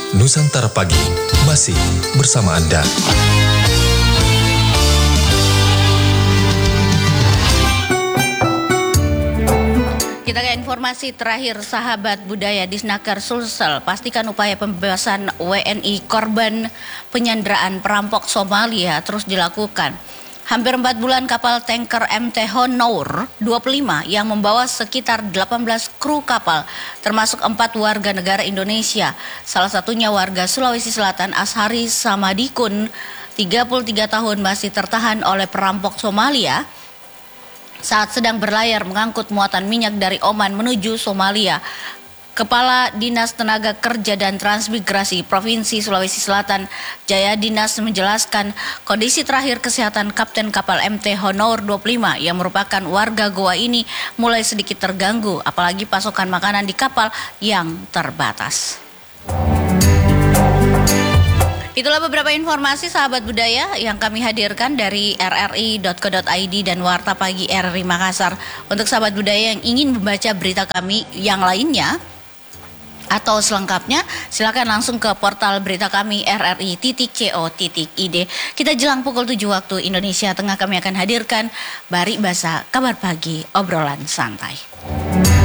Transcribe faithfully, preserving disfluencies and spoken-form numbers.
Nusantara Pagi masih bersama Anda. Kita ke informasi terakhir, sahabat budaya. Disnaker Sulsel pastikan upaya pembebasan W N I korban penyanderaan perampok Somalia terus dilakukan. Hampir empat bulan kapal tanker M T Honor dua puluh lima yang membawa sekitar delapan belas kru kapal, termasuk empat warga negara Indonesia. Salah satunya warga Sulawesi Selatan, Ashari Samadikun, tiga puluh tiga tahun, masih tertahan oleh perampok Somalia saat sedang berlayar mengangkut muatan minyak dari Oman menuju Somalia. Kepala Dinas Tenaga Kerja dan Transmigrasi Provinsi Sulawesi Selatan, Jaya Dinas, menjelaskan kondisi terakhir kesehatan kapten kapal M T Honor dua puluh lima yang merupakan warga Goa ini mulai sedikit terganggu, apalagi pasokan makanan di kapal yang terbatas. Itulah beberapa informasi sahabat budaya yang kami hadirkan dari r r i dot co dot i d dan Warta Pagi R R I Makassar. Untuk sahabat budaya yang ingin membaca berita kami yang lainnya atau selengkapnya, silakan langsung ke portal berita kami r r i titik co titik i d. Kita jelang pukul tujuh waktu Indonesia Tengah, kami akan hadirkan Bari Basa, kabar pagi, obrolan santai.